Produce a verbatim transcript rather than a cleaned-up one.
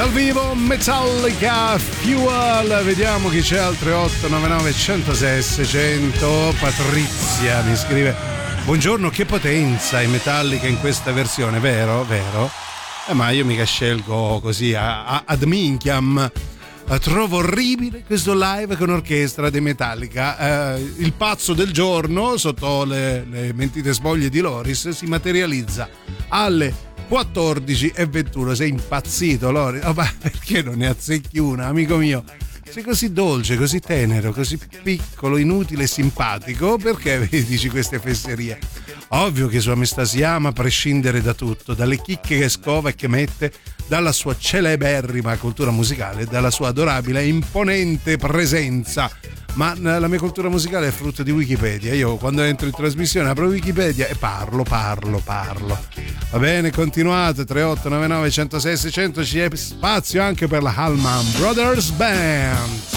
Dal vivo Metallica Fuel, vediamo chi c'è al tre otto nove nove uno zero sei sei zero zero. Patrizia mi scrive: buongiorno, che potenza i Metallica in questa versione, vero? Vero? Eh, ma io mica scelgo così a, a, ad minchiam. Trovo orribile questo live con orchestra dei Metallica. Eh, il pazzo del giorno, sotto le, le mentite spoglie di Loris, si materializza alle quattordici e ventuno. Sei impazzito, Loris? Oh, ma perché non ne azzecchi una, amico mio? Sei così dolce, così tenero, così piccolo, inutile e simpatico, perché dici queste fesserie? Ovvio che sua maestà si ama a prescindere da tutto, dalle chicche che scova e che mette, dalla sua celeberrima cultura musicale, dalla sua adorabile e imponente presenza. Ma la mia cultura musicale è frutto di Wikipedia. Io quando entro in trasmissione apro Wikipedia e parlo, parlo, parlo. Va bene, continuate. Tre otto nove nove uno zero sei sei zero zero. C'è spazio anche per la Allman Brothers Band.